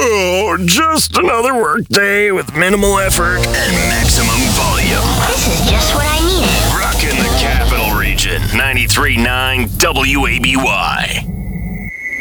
Oh, just another workday with minimal effort and maximum volume. This is just what I needed. Rockin' the Capital Region, 93.9 WABY.